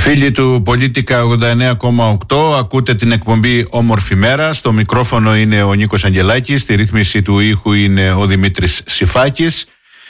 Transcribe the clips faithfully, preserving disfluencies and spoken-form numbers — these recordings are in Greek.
Φίλοι του Πολίτικα ογδόντα εννέα κόμμα οκτώ, ακούτε την εκπομπή Όμορφη Μέρα. Στο μικρόφωνο είναι ο Νίκος Αγγελάκης, στη ρύθμιση του ήχου είναι ο Δημήτρης Σιφάκης.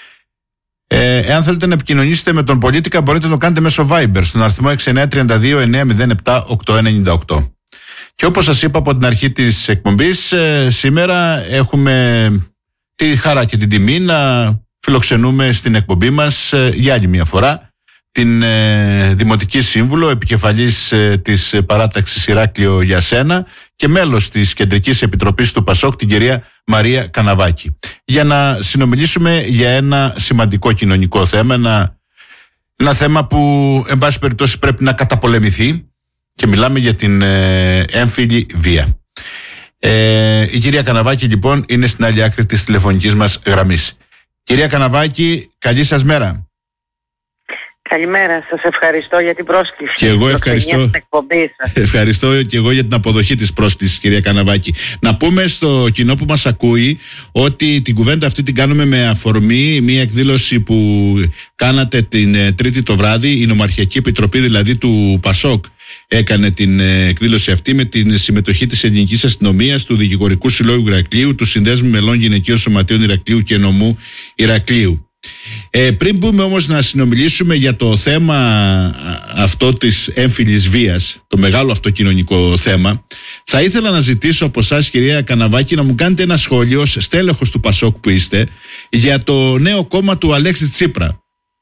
Ε, εάν θέλετε να επικοινωνήσετε με τον Πολίτικα, μπορείτε να το κάνετε μέσω Viber στον αριθμό έξι εννέα τρία δύο εννέα μηδέν επτά οκτώ εννιά οκτώ. Και όπως σας είπα από την αρχή της εκπομπής, ε, σήμερα έχουμε τη χαρά και την τιμή να φιλοξενούμε στην εκπομπή μας ε, για άλλη μια φορά την ε, Δημοτική Σύμβουλο, επικεφαλής ε, της παράταξης Ηράκλειο για Σένα και μέλος της Κεντρικής Επιτροπής του ΠΑΣΟΚ, την κυρία Μαρία Καναβάκη, για να συνομιλήσουμε για ένα σημαντικό κοινωνικό θέμα, ένα, ένα θέμα που εν πάση περιπτώσει πρέπει να καταπολεμηθεί, και μιλάμε για την ε, έμφυλη βία. Ε, η κυρία Καναβάκη λοιπόν είναι στην άλλη άκρη της τηλεφωνικής μας γραμμής. Κυρία Καναβάκη, καλή σας μέρα. Καλημέρα, σας ευχαριστώ για την πρόσκληση. Και εγώ ευχαριστώ. Ευχαριστώ και εγώ για την αποδοχή της πρόσκλησης, κυρία Καναβάκη. Να πούμε στο κοινό που μας ακούει ότι την κουβέντα αυτή την κάνουμε με αφορμή μια εκδήλωση που κάνατε την Τρίτη το βράδυ. Η Νομαρχιακή Επιτροπή δηλαδή του ΠΑΣΟΚ έκανε την εκδήλωση αυτή με την συμμετοχή της Ελληνικής Αστυνομίας, του Δικηγορικού Συλλόγου Ηρακλείου, του Συνδέσμου Μελών Γυναικείων Σωματείων Ηρακλείου και Νομού Ηρακλείου. Ε, πριν πούμε όμως να συνομιλήσουμε για το θέμα αυτό της έμφυλης βίας, το μεγάλο αυτό κοινωνικό θέμα, θα ήθελα να ζητήσω από εσάς, κυρία Καναβάκη, να μου κάνετε ένα σχόλιο ως στέλεχος του ΠΑΣΟΚ που είστε για το νέο κόμμα του Αλέξη Τσίπρα.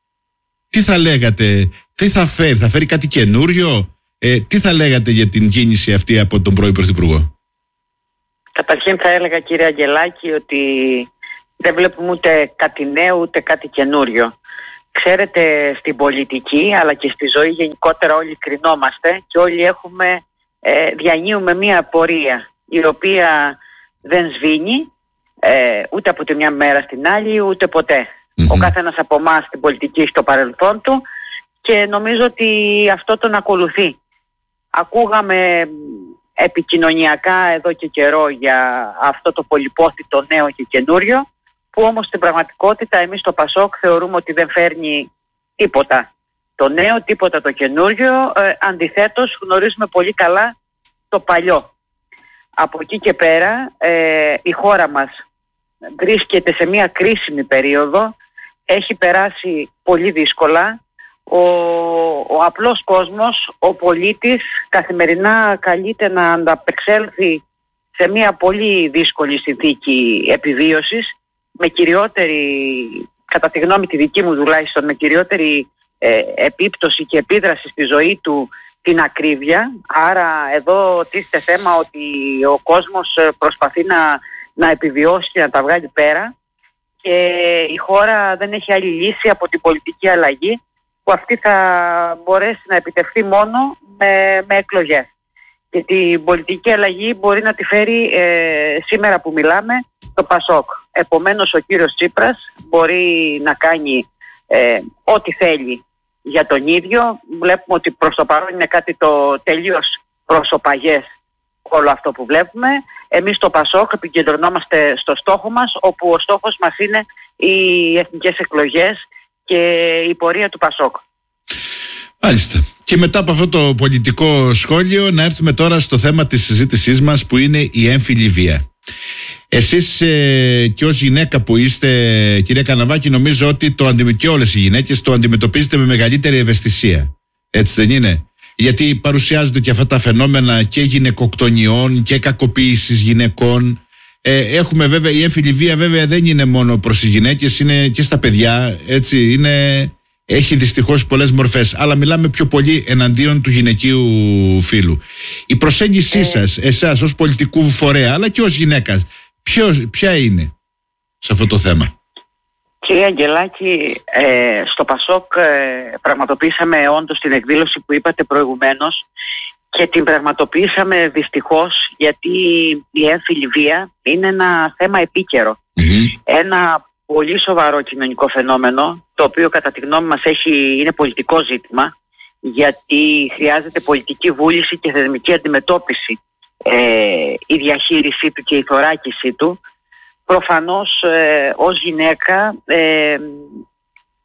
Τι θα λέγατε, τι θα φέρει, θα φέρει κάτι καινούριο, ε, τι θα λέγατε για την κίνηση αυτή από τον πρώην Πρωθυπουργό? Καταρχήν θα έλεγα, κύριε Αγγελάκη, ότι δεν βλέπουμε ούτε κάτι νέο ούτε κάτι καινούριο. Ξέρετε, στην πολιτική αλλά και στη ζωή γενικότερα όλοι κρινόμαστε και όλοι έχουμε, ε, διανύουμε μία πορεία η οποία δεν σβήνει ε, ούτε από τη μια μέρα στην άλλη ούτε ποτέ. Mm-hmm. Ο καθένας από εμάς στην πολιτική έχει το παρελθόν του και νομίζω ότι αυτό τον ακολουθεί. Ακούγαμε επικοινωνιακά εδώ και καιρό για αυτό το πολυπόθητο νέο και καινούριο, που όμως στην πραγματικότητα εμείς στο ΠΑΣΟΚ θεωρούμε ότι δεν φέρνει τίποτα το νέο, τίποτα το καινούριο, ε, αντιθέτως γνωρίζουμε πολύ καλά το παλιό. Από εκεί και πέρα ε, η χώρα μας βρίσκεται σε μια κρίσιμη περίοδο, έχει περάσει πολύ δύσκολα, ο, ο απλός κόσμος, ο πολίτης καθημερινά καλείται να ανταπεξέλθει σε μια πολύ δύσκολη συνθήκη επιβίωσης, με κυριότερη, κατά τη γνώμη τη δική μου τουλάχιστον, με κυριότερη ε, επίπτωση και επίδραση στη ζωή του την ακρίβεια. Άρα εδώ τίθεται θέμα ότι ο κόσμος προσπαθεί να, να επιβιώσει και να τα βγάλει πέρα και η χώρα δεν έχει άλλη λύση από την πολιτική αλλαγή, που αυτή θα μπορέσει να επιτευχθεί μόνο με, με εκλογές. Και την πολιτική αλλαγή μπορεί να τη φέρει ε, σήμερα που μιλάμε το ΠΑΣΟΚ. Επομένως ο κύριος Τσίπρας μπορεί να κάνει ε, ό,τι θέλει για τον ίδιο. Βλέπουμε ότι προς το παρόν είναι κάτι το τελείως προσωπαγές όλο αυτό που βλέπουμε. Εμείς στο ΠΑΣΟΚ επικεντρωνόμαστε στο στόχο μας, όπου ο στόχος μας είναι οι εθνικές εκλογές και η πορεία του ΠΑΣΟΚ. Μάλιστα. Και μετά από αυτό το πολιτικό σχόλιο να έρθουμε τώρα στο θέμα της συζήτησής μας, που είναι η έμφυλη βία. Εσείς ε, και ως γυναίκα που είστε, κυρία Καναβάκη, νομίζω ότι το αντιμετωπίζετε, και όλες οι γυναίκες το αντιμετωπίζετε με μεγαλύτερη ευαισθησία. Έτσι δεν είναι? Γιατί παρουσιάζονται και αυτά τα φαινόμενα και γυναικοκτονιών και κακοποίησης γυναικών. Ε, έχουμε βέβαια, η έμφυλη βία βέβαια δεν είναι μόνο προς τις γυναίκες, είναι και στα παιδιά, έτσι, είναι, έχει δυστυχώς πολλές μορφές, αλλά μιλάμε πιο πολύ εναντίον του γυναικείου φύλου. Η προσέγγισή ε... σας, εσάς ως πολιτικού φορέα, αλλά και ως γυναίκα, ποιος, ποια είναι σε αυτό το θέμα? Κύριε Αγγελάκη, ε, στο ΠΑΣΟΚ ε, πραγματοποιήσαμε όντως την εκδήλωση που είπατε προηγουμένως και την πραγματοποιήσαμε δυστυχώς γιατί η έμφυλη βία είναι ένα θέμα επίκαιρο. Mm-hmm. Ένα πολύ σοβαρό κοινωνικό φαινόμενο, το οποίο κατά τη γνώμη μας έχει, είναι πολιτικό ζήτημα, γιατί χρειάζεται πολιτική βούληση και θεσμική αντιμετώπιση ε, η διαχείρισή του και η θωράκισή του. Προφανώς ε, ως γυναίκα ε,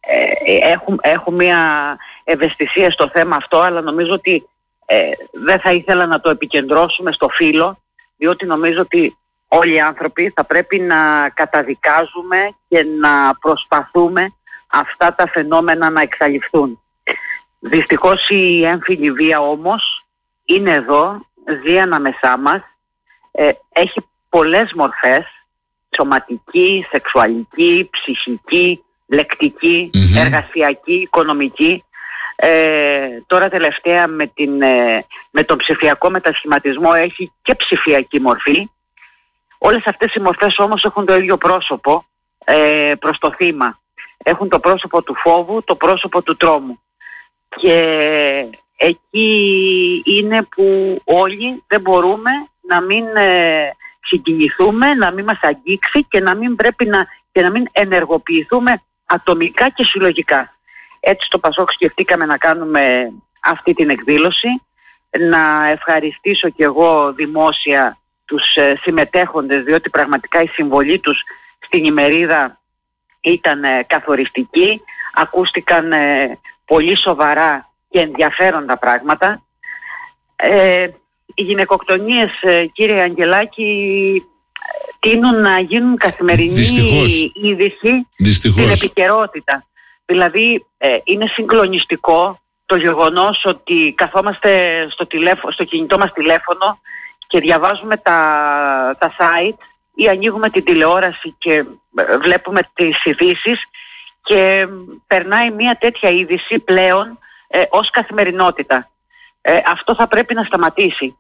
ε, έχουν, έχουν μια ευαισθησία στο θέμα αυτό, αλλά νομίζω ότι ε, δεν θα ήθελα να το επικεντρώσουμε στο φύλο, διότι νομίζω ότι όλοι οι άνθρωποι θα πρέπει να καταδικάζουμε και να προσπαθούμε αυτά τα φαινόμενα να εξαλειφθούν. Δυστυχώς η έμφυλη βία όμως είναι εδώ, ζει ανάμεσά μας, ε, έχει πολλές μορφές, σωματική, σεξουαλική, ψυχική, λεκτική, mm-hmm. εργασιακή, οικονομική. Ε, τώρα τελευταία με, την, ε, με τον ψηφιακό μετασχηματισμό έχει και ψηφιακή μορφή. Όλες αυτές οι μορφές όμως έχουν το ίδιο πρόσωπο ε, προς το θύμα. Έχουν το πρόσωπο του φόβου, το πρόσωπο του τρόμου. Και εκεί είναι που όλοι δεν μπορούμε να μην ε, συγκινηθούμε, να μην μας αγγίξει και να μην πρέπει να, και να μην ενεργοποιηθούμε ατομικά και συλλογικά. Έτσι στο Πασόκ σκεφτήκαμε να κάνουμε αυτή την εκδήλωση, να ευχαριστήσω και εγώ δημόσια τους ε, συμμετέχοντες, διότι πραγματικά η συμβολή τους στην ημερίδα ήταν ε, καθοριστική, ακούστηκαν ε, πολύ σοβαρά και ενδιαφέροντα πράγματα. Ε, οι γυναικοκτονίες, ε, κύριε Αγγελάκη, τείνουν να γίνουν καθημερινή Δυστυχώς. είδηση Δυστυχώς. στην επικαιρότητα. Δηλαδή ε, είναι συγκλονιστικό το γεγονός ότι καθόμαστε στο, τηλέφω, στο κινητό μας τηλέφωνο και διαβάζουμε τα, τα site ή ανοίγουμε την τηλεόραση και βλέπουμε τις ειδήσεις και περνάει μια τέτοια είδηση πλέον ε, ως καθημερινότητα. Ε, αυτό θα πρέπει να σταματήσει.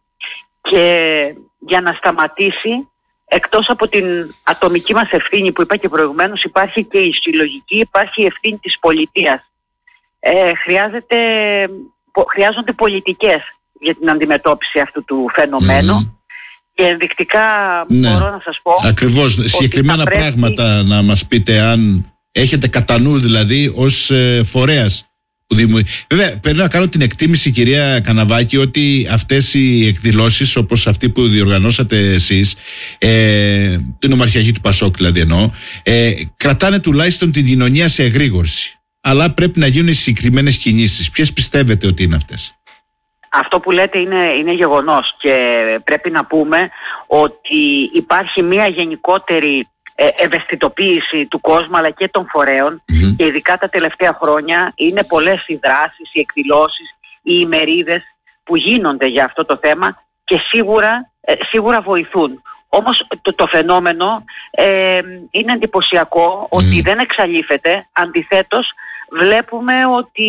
Και για να σταματήσει, εκτός από την ατομική μας ευθύνη που είπα και προηγουμένως, υπάρχει και η συλλογική, υπάρχει η ευθύνη της πολιτείας. Ε, χρειάζεται, χρειάζονται πολιτικές για την αντιμετώπιση αυτού του φαινομένου. Mm. Και ενδεικτικά ναι. μπορώ να σας πω... Ακριβώς, συγκεκριμένα πρέπει... πράγματα να μας πείτε, αν έχετε κατά νου δηλαδή ως ε, φορέας. Που δημιου... Βέβαια, πρέπει να κάνω την εκτίμηση, κυρία Καναβάκη, ότι αυτές οι εκδηλώσεις, όπως αυτή που διοργανώσατε εσείς, ε, την ομαρχιακή του Πασόκ δηλαδή εννοώ, ε, κρατάνε τουλάχιστον την κοινωνία σε εγρήγορση. Αλλά πρέπει να γίνουν συγκεκριμένες κινήσεις. Ποιες πιστεύετε ότι είναι αυτές? Αυτό που λέτε είναι, είναι γεγονός και πρέπει να πούμε ότι υπάρχει μια γενικότερη ευαισθητοποίηση του κόσμου αλλά και των φορέων mm-hmm. και ειδικά τα τελευταία χρόνια είναι πολλές οι δράσεις, οι εκδηλώσεις, οι ημερίδες που γίνονται για αυτό το θέμα και σίγουρα, σίγουρα βοηθούν. Όμως το, το φαινόμενο ε, είναι εντυπωσιακό mm. ότι δεν εξαλείφεται, αντιθέτως βλέπουμε ότι,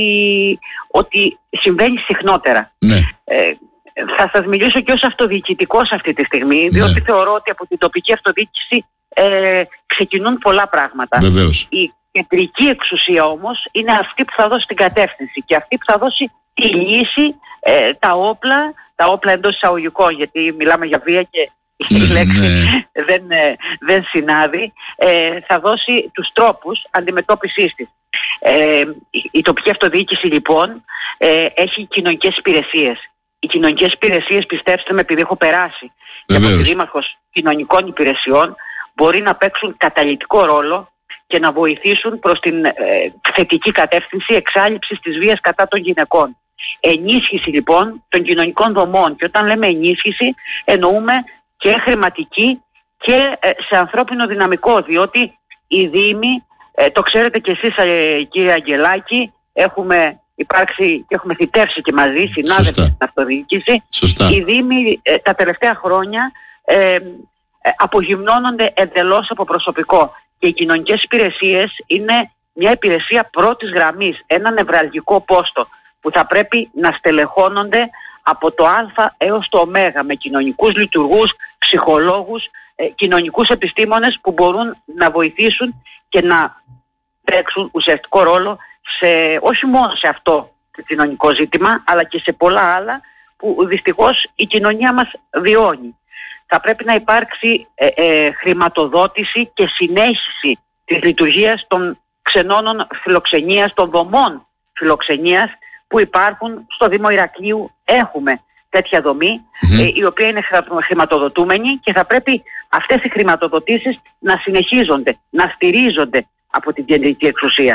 ότι συμβαίνει συχνότερα. Ναι. Ε, θα σας μιλήσω και ως αυτοδιοικητικός αυτή τη στιγμή, διότι ναι. θεωρώ ότι από την τοπική αυτοδιοίκηση ε, ξεκινούν πολλά πράγματα. Βεβαίως. Η κεντρική εξουσία όμως είναι αυτή που θα δώσει την κατεύθυνση και αυτή που θα δώσει τη λύση, ε, τα όπλα, τα όπλα εντός εισαγωγικών, γιατί μιλάμε για βία και η λέξη ναι. δεν, δεν συνάδει, ε, θα δώσει τους τρόπους αντιμετώπισης της. Ε, η, η τοπική αυτοδιοίκηση λοιπόν ε, έχει κοινωνικές υπηρεσίες. Οι κοινωνικές υπηρεσίες, πιστέψτε με, επειδή έχω περάσει και από δήμαρχος κοινωνικών υπηρεσιών, μπορεί να παίξουν καταλυτικό ρόλο και να βοηθήσουν προς την ε, θετική κατεύθυνση εξάλληψης της βίας κατά των γυναικών. Ενίσχυση λοιπόν των κοινωνικών δομών, και όταν λέμε ενίσχυση εννοούμε και χρηματική και ε, σε ανθρώπινο δυναμικό, διότι οι δήμοι, ε, το ξέρετε και εσείς ε, κύριε Αγγελάκη, έχουμε υπάρξει και έχουμε θητεύσει και μαζί συνάδελφοι στην αυτοδιοίκηση. Σωστά. Οι δήμοι ε, τα τελευταία χρόνια ε, ε, απογυμνώνονται εντελώς από προσωπικό και οι κοινωνικές υπηρεσίες είναι μια υπηρεσία πρώτης γραμμής, ένα νευραλγικό πόστο που θα πρέπει να στελεχώνονται από το Α έως το Ω με κοινωνικούς λειτουργούς, ψυχολόγους, ε, κοινωνικούς επιστήμονες που μπορούν να βοηθήσουν και να παίξουν ουσιαστικό ρόλο σε, όχι μόνο σε αυτό το κοινωνικό ζήτημα, αλλά και σε πολλά άλλα που δυστυχώς η κοινωνία μας βιώνει. Θα πρέπει να υπάρξει ε, ε, χρηματοδότηση και συνέχιση της λειτουργίας των ξενώνων φιλοξενίας, των δομών φιλοξενίας που υπάρχουν στο Δήμο Ηρακλείου. Έχουμε τέτοια δομή mm-hmm. ε, η οποία είναι χρηματοδοτούμενη και θα πρέπει αυτές οι χρηματοδοτήσεις να συνεχίζονται, να στηρίζονται από την κεντρική εξουσία.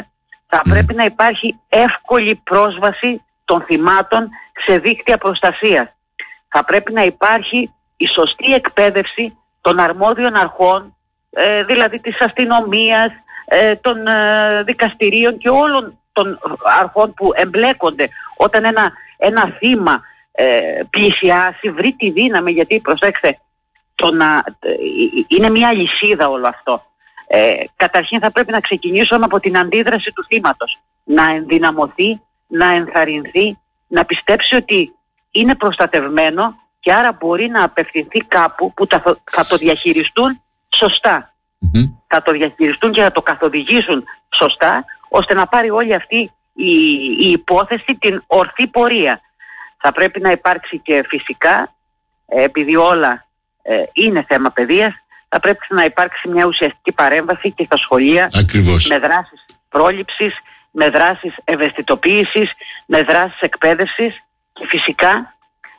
Θα πρέπει να υπάρχει εύκολη πρόσβαση των θυμάτων σε δίκτυα προστασίας. Θα πρέπει να υπάρχει η σωστή εκπαίδευση των αρμόδιων αρχών, ε, δηλαδή της αστυνομίας, ε, των ε, δικαστηρίων και όλων των αρχών που εμπλέκονται όταν ένα, ένα θύμα ε, πλησιάσει, βρει τη δύναμη, γιατί προσέξτε, το να, ε, είναι μια αλυσίδα όλο αυτό. Ε, καταρχήν θα πρέπει να ξεκινήσουμε από την αντίδραση του θύματος. Να ενδυναμωθεί, να ενθαρρυνθεί, να πιστέψει ότι είναι προστατευμένο και άρα μπορεί να απευθυνθεί κάπου που θα, θα το διαχειριστούν σωστά. Mm-hmm. Θα το διαχειριστούν και θα το καθοδηγήσουν σωστά, ώστε να πάρει όλη αυτή η, η υπόθεση την ορθή πορεία. Θα πρέπει να υπάρξει και φυσικά, επειδή όλα ε, είναι θέμα παιδείας, θα πρέπει να υπάρξει μια ουσιαστική παρέμβαση και στα σχολεία. Ακριβώς. Με δράσεις πρόληψης, με δράσεις ευαισθητοποίησης, με δράσεις εκπαίδευσης και φυσικά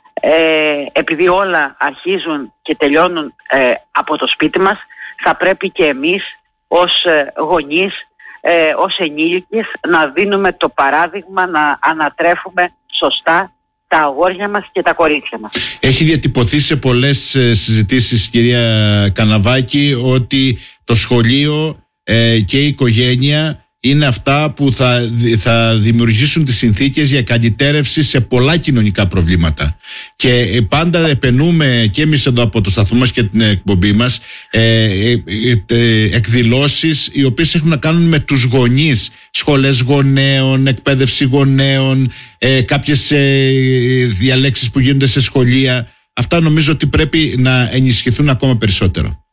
ε, επειδή όλα αρχίζουν και τελειώνουν ε, από το σπίτι μας, θα πρέπει και εμείς ως ε, γονείς, ε, ως ενήλικες να δίνουμε το παράδειγμα, να ανατρέφουμε σωστά τα αγόρια μας και τα κορίτσια μας. Έχει διατυπωθεί σε πολλές συζητήσεις, κυρία Καναβάκη, ότι το σχολείο ε, και η οικογένεια είναι αυτά που θα, θα δημιουργήσουν τις συνθήκες για καλυτέρευση σε πολλά κοινωνικά προβλήματα. Και πάντα επενούμε και εμείς εδώ από το σταθμό μας και την εκπομπή μας ε, ε, ε, εκδηλώσεις οι οποίες έχουν να κάνουν με τους γονείς, σχολές γονέων, εκπαίδευση γονέων, ε, κάποιες ε, διαλέξεις που γίνονται σε σχολεία. Αυτά νομίζω ότι πρέπει να ενισχυθούν ακόμα περισσότερο.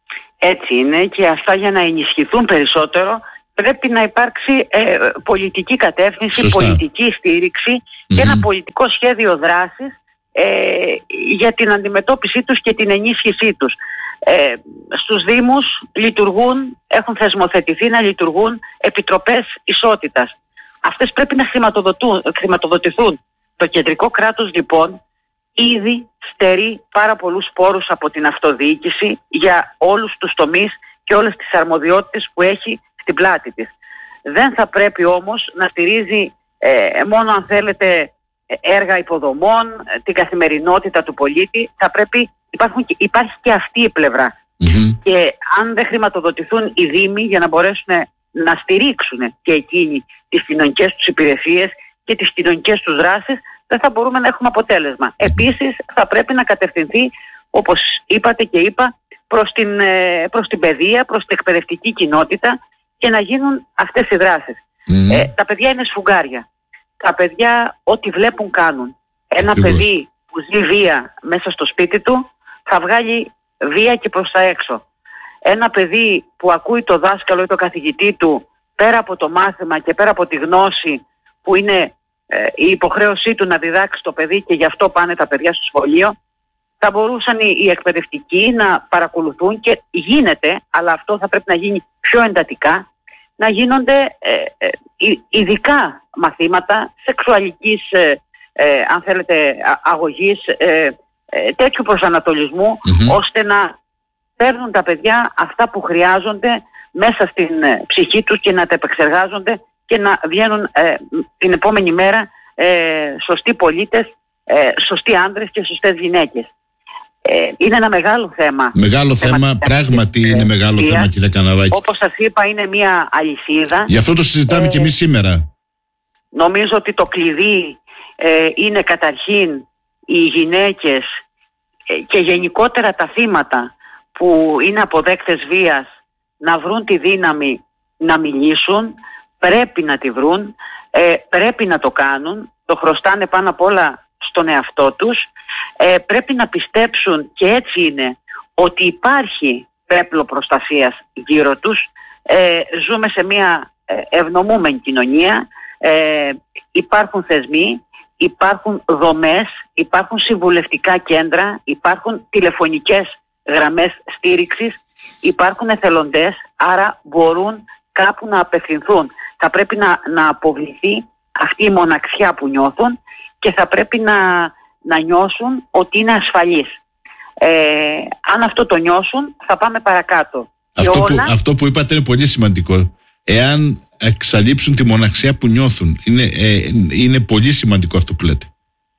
Έτσι είναι, και αυτά για να ενισχυθούν περισσότερο πρέπει να υπάρξει ε, πολιτική κατεύθυνση, Σωστά. πολιτική στήριξη mm-hmm. και ένα πολιτικό σχέδιο δράσης ε, για την αντιμετώπιση τους και την ενίσχυσή τους. Ε, στους Δήμους λειτουργούν, έχουν θεσμοθετηθεί να λειτουργούν επιτροπές ισότητας. Αυτές πρέπει να χρηματοδοτηθούν. Το κεντρικό κράτος λοιπόν ήδη στερεί πάρα πολλούς πόρους από την αυτοδιοίκηση για όλους τους τομείς και όλες τις αρμοδιότητες που έχει στην πλάτη της. Δεν θα πρέπει όμως να στηρίζει ε, μόνο, αν θέλετε, έργα υποδομών, την καθημερινότητα του πολίτη. Θα πρέπει, υπάρχουν, υπάρχει και αυτή η πλευρά. Mm-hmm. Και αν δεν χρηματοδοτηθούν οι Δήμοι για να μπορέσουν να στηρίξουν και εκείνοι τις κοινωνικές τους υπηρεσίες και τις κοινωνικές τους δράσεις, δεν θα μπορούμε να έχουμε αποτέλεσμα. Mm-hmm. Επίσης θα πρέπει να κατευθυνθεί, όπως είπατε και είπα, προς την, προς την παιδεία, προς την εκπαιδευτική κοινότητα και να γίνουν αυτές οι δράσεις. Mm. Ε, τα παιδιά είναι σφουγγάρια. Τα παιδιά ό,τι βλέπουν κάνουν. Ένα Ακριβώς. παιδί που ζει βία μέσα στο σπίτι του θα βγάλει βία και προς τα έξω. Ένα παιδί που ακούει το δάσκαλο ή το καθηγητή του πέρα από το μάθημα και πέρα από τη γνώση που είναι ε, η υποχρέωσή του να διδάξει το παιδί, και γι' αυτό πάνε τα παιδιά στο σχολείο, θα μπορούσαν οι, οι εκπαιδευτικοί να παρακολουθούν, και γίνεται, αλλά αυτό θα πρέπει να γίνει πιο εντατικά, να γίνονται ε, ε, ειδικά μαθήματα σεξουαλικής, ε, ε, αν θέλετε, αγωγής, ε, ε, τέτοιου προσανατολισμού, mm-hmm. ώστε να παίρνουν τα παιδιά αυτά που χρειάζονται μέσα στην ε, ψυχή τους και να τα επεξεργάζονται και να βγαίνουν ε, την επόμενη μέρα ε, σωστοί πολίτες, ε, σωστοί άντρες και σωστές γυναίκες. Ε, είναι ένα μεγάλο θέμα. Μεγάλο θέμα, θέμα πράγματι είναι μεγάλο ε, θέμα, κύριε Καναβάκη. Όπως σας είπα, είναι μια αλυσίδα. Γι' αυτό το συζητάμε ε, και εμείς σήμερα. Νομίζω ότι το κλειδί ε, είναι καταρχήν οι γυναίκες ε, και γενικότερα τα θύματα που είναι αποδέκτες βίας να βρουν τη δύναμη να μιλήσουν. Πρέπει να τη βρουν, ε, πρέπει να το κάνουν, το χρωστάνε πάνω απ' όλα στον εαυτό τους. Ε, πρέπει να πιστέψουν, και έτσι είναι, ότι υπάρχει πέπλο προστασίας γύρω τους. Ε, ζούμε σε μια ευνομούμενη κοινωνία, ε, υπάρχουν θεσμοί, υπάρχουν δομές, υπάρχουν συμβουλευτικά κέντρα, υπάρχουν τηλεφωνικές γραμμές στήριξης, υπάρχουν εθελοντές, άρα μπορούν κάπου να απευθυνθούν. Θα πρέπει να, να αποβληθεί αυτή η μοναξιά που νιώθουν και θα πρέπει να, να νιώσουν ότι είναι ασφαλείς. Ε, αν αυτό το νιώσουν, θα πάμε παρακάτω. Αυτό, όλα... που, αυτό που είπατε είναι πολύ σημαντικό. εάν εξαλείψουν τη μοναξιά που νιώθουν. Είναι, ε, είναι πολύ σημαντικό αυτό που λέτε.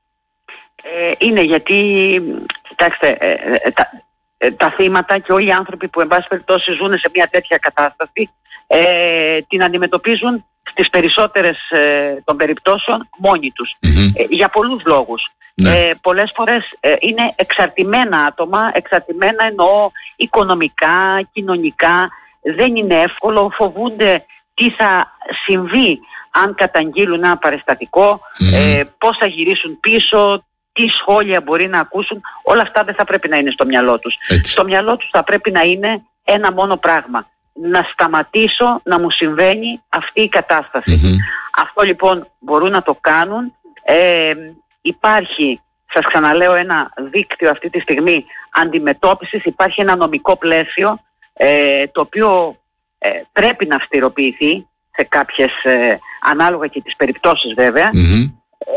Ε, είναι γιατί, κοιτάξτε, ε, ε, τα, ε, τα θύματα και όλοι οι άνθρωποι που εν πάση περιπτώσει ζουν σε μια τέτοια κατάσταση ε, την αντιμετωπίζουν στις περισσότερες ε, των περιπτώσεων μόνοι τους. Mm-hmm. Ε, για πολλούς λόγους. Ναι. Ε, πολλές φορές ε, είναι εξαρτημένα άτομα, εξαρτημένα εννοώ οικονομικά, κοινωνικά. Δεν είναι εύκολο, φοβούνται τι θα συμβεί αν καταγγείλουν ένα παρεστατικό, mm. ε, πώς θα γυρίσουν πίσω, τι σχόλια μπορεί να ακούσουν. Όλα αυτά δεν θα πρέπει να είναι στο μυαλό τους. Έτσι. Στο μυαλό τους θα πρέπει να είναι ένα μόνο πράγμα. Να σταματήσω να μου συμβαίνει αυτή η κατάσταση. Mm-hmm. Αυτό λοιπόν μπορούν να το κάνουν. Ε, υπάρχει, σας ξαναλέω, ένα δίκτυο αυτή τη στιγμή αντιμετώπισης. Υπάρχει ένα νομικό πλαίσιο ε, το οποίο ε, πρέπει να αυστηροποιηθεί σε κάποιες, ε, ανάλογα και τις περιπτώσεις βέβαια. Mm-hmm.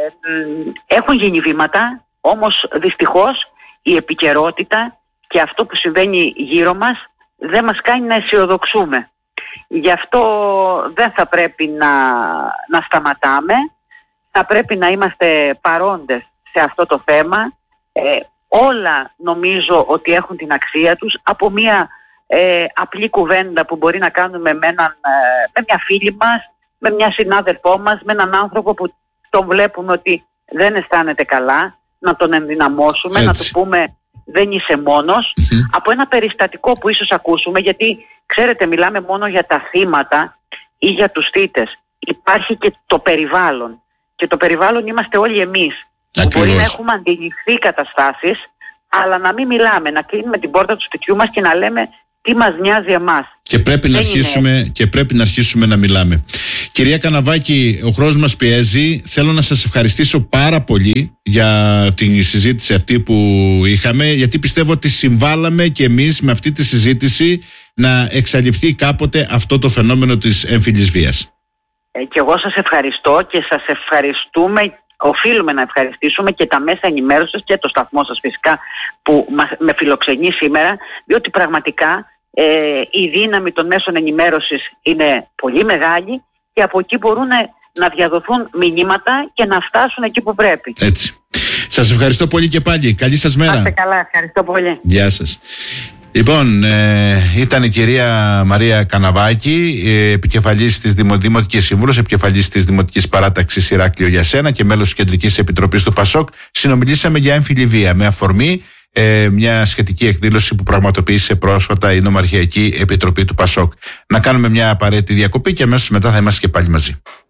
Ε, έχουν γίνει βήματα, όμως δυστυχώς η επικαιρότητα και αυτό που συμβαίνει γύρω μας δεν μας κάνει να αισιοδοξούμε. Γι' αυτό δεν θα πρέπει να, να σταματάμε, θα πρέπει να είμαστε παρόντες σε αυτό το θέμα. Ε, όλα νομίζω ότι έχουν την αξία τους. Από μια ε, απλή κουβέντα που μπορεί να κάνουμε με, έναν, ε, με μια φίλη μας, με μια συνάδελφό μας, με έναν άνθρωπο που τον βλέπουμε ότι δεν αισθάνεται καλά, να τον ενδυναμώσουμε, έτσι, να του πούμε δεν είσαι μόνος. Mm-hmm. Από ένα περιστατικό που ίσως ακούσουμε, γιατί ξέρετε μιλάμε μόνο για τα θύματα ή για τους θύτες. Υπάρχει και το περιβάλλον. Και το περιβάλλον είμαστε όλοι εμείς. Που μπορεί να έχουμε αντιληφθεί καταστάσεις, αλλά να μην μιλάμε, να κλείνουμε την πόρτα του σπιτιού μας και να λέμε τι μας νοιάζει εμάς. Και πρέπει, να αρχίσουμε, και πρέπει να αρχίσουμε να μιλάμε. Κυρία Καναβάκη, ο χρόνος μας πιέζει. Θέλω να σας ευχαριστήσω πάρα πολύ για την συζήτηση αυτή που είχαμε, γιατί πιστεύω ότι συμβάλαμε και εμείς με αυτή τη συζήτηση να εξαλειφθεί κάποτε αυτό το φαινόμενο της έμφυλης βίας. Ε, και εγώ σας ευχαριστώ και σας ευχαριστούμε. Οφείλουμε να ευχαριστήσουμε και τα μέσα ενημέρωσης και το σταθμό σας φυσικά που με φιλοξενεί σήμερα, διότι πραγματικά ε, η δύναμη των μέσων ενημέρωσης είναι πολύ μεγάλη και από εκεί μπορούν να διαδοθούν μηνύματα και να φτάσουν εκεί που πρέπει. Έτσι. Σας ευχαριστώ πολύ και πάλι. Καλή σας μέρα. Άστε καλά. Ευχαριστώ πολύ. Γεια σας. Λοιπόν, ε, ήταν η κυρία Μαρία Καναβάκη, ε, επικεφαλής της Δημοτικής Συμβούλος, επικεφαλής της Δημοτικής Παράταξης Ηράκλειο για Σένα και μέλος της Κεντρικής Επιτροπής του ΠΑΣΟΚ. Συνομιλήσαμε για έμφυλη βία με αφορμή ε, μια σχετική εκδήλωση που πραγματοποίησε πρόσφατα η Νομαρχιακή Επιτροπή του ΠΑΣΟΚ. Να κάνουμε μια απαραίτητη διακοπή και αμέσως μετά θα είμαστε και πάλι μαζί.